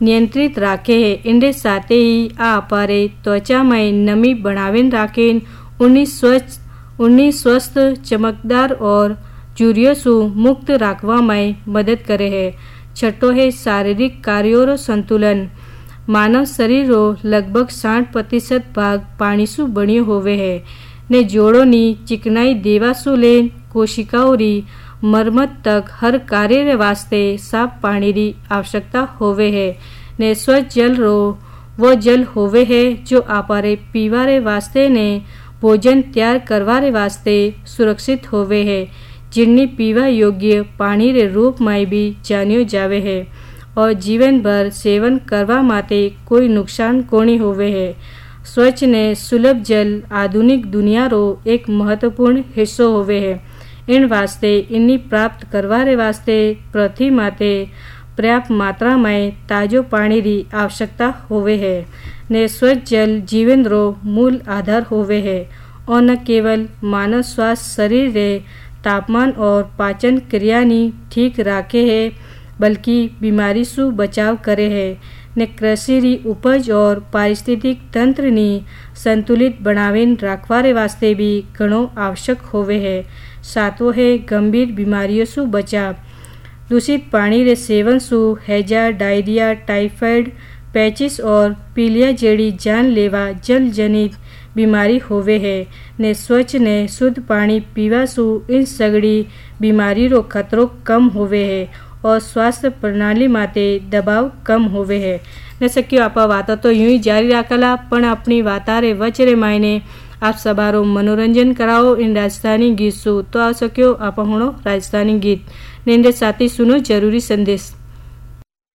नियंत्रित राखे है। इनके साथ ही आ अपारे त्वचा में नमी बनावे राखीन उन्हें स्वस्थ चमकदार और झुर्रियों से मुक्त राखवा में मदद करे है। छठो है शारीरिक कार्यों रो संतुलन। मानव शरीर रो लगभग 60% भाग पानी से बनियो होवे है ने जोड़ों नी चिकनाई देवा सु ले कोशिकाओं री मरम्मत तक हर कार्य रे वास्ते साफ पानी री आवश्यकता होवे है ने स्वच्छ जल रो वो जल होवे है जो आपारे पीवा रे वास्ते ने भोजन तैयार करवा रे वास्ते सुरक्षित होवे है, जिन्नी पीवा योग्य पानी रे रूप में भी जानियो जावे है और जीवन भर सेवन करवा माते कोई नुकसान कोनी होवे है। स्वच्छ ने सुलभ जल आधुनिक दुनिया रो एक महत्वपूर्ण हिस्सो होवे है। इन वास्ते इन्नी प्राप्त करवा रे वास्ते पृथ्वी माते पर्याप्त मात्रा में ताजो पानी री आवश्यकता होवे है ने स्वच्छ जल जीवन रो मूल आधार होवे है और न केवल मानव स्वास्थ्य शरीर रे तापमान और पाचन क्रिया नी ठीक राखे है बल्कि बीमारी से बचाव करे है ने कृषि री उपज और पारिस्थितिक तंत्र नी संतुलित बनावेन राखवारे वास्ते भी घणो आवश्यक होवे है। सातवो है गंभीर बीमारियों से बचाव। दूषित पानी रे सेवन से हैजा, डायरिया, टाइफाइड, पैचिस और पीलिया जेड़ी जानलेवा जल जनित बीमारी होवे है ने स्वच्छ ने शुद्ध पानी पीवा से इन सगड़ी बीमारी रो खतरो कम होवे है और स्वास्थ्य प्रणाली माते दबाव कम होवे है। ने सख्यो आपा वाता तो यूं ही जारी राखला पण अपनी वातारे वचरे मायने आप सबारो मनोरंजन कराओ इन राजस्थानी गीत सु तो आ सख्यो आप हुणो राजस्थानी गीत ने साथी सुनो जरूरी संदेश।